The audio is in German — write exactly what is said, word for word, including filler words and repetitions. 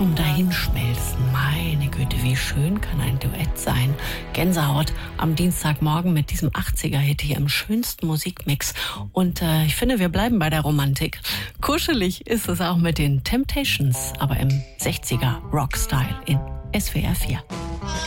zum Dahinschmelzen. Meine Güte, wie schön kann ein Duett sein. Gänsehaut am Dienstagmorgen mit diesem achtziger-Hit hier im schönsten Musikmix. Und äh, ich finde, wir bleiben bei der Romantik. Kuschelig ist es auch mit den Temptations, aber im sechziger-Rock-Style in S W R vier.